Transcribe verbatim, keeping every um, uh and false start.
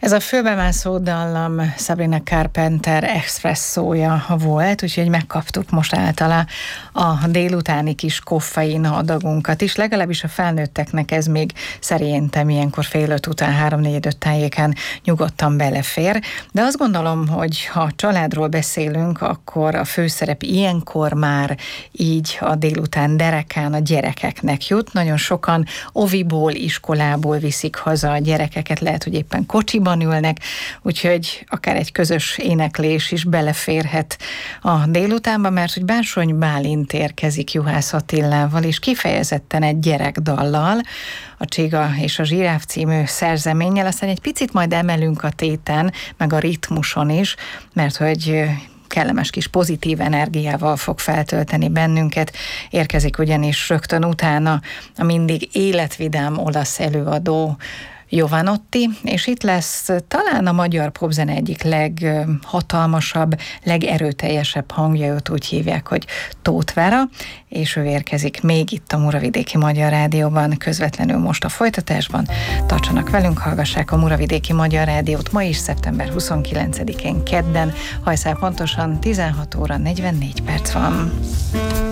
Ez a főbemászó dallam Sabrina Carpenter expresszója volt, úgyhogy megkaptuk most általa a délutáni kis koffein adagunkat is, legalábbis a felnőtteknek ez még szerintem ilyenkor fél öt után, három-négy öt tájékán nyugodtan belefér, de azt gondolom, hogy ha családról beszélünk, akkor a főszerep ilyenkor már így a délután derekán a gyerekeknek jut. Nagyon sokan oviból, iskolából viszik haza a gyerekeket, lehet, hogy éppen kocsiban ülnek, úgyhogy akár egy közös éneklés is beleférhet a délutánba, mert hogy Bársony Bálint érkezik Juhász Attilával, és kifejezetten egy gyerekdallal, a Csiga és a Zsiráf című szerzeménnyel, aztán egy picit majd emelünk a téten, meg a ritmuson is, mert hogy kellemes kis pozitív energiával fog feltölteni bennünket. Érkezik ugyanis rögtön utána a mindig életvidám olasz előadó Jovanotti, és itt lesz talán a magyar popzene egyik leghatalmasabb, legerőteljesebb hangja, őt úgy hívják, hogy Tóth Vera, és ő érkezik még itt a Muravidéki Magyar Rádióban, közvetlenül most a folytatásban. Tartsanak velünk, hallgassák a Muravidéki Magyar Rádiót ma is, szeptember huszonkilencedikén kedden, hajszál pontosan tizenhat óra negyvennégy perc van.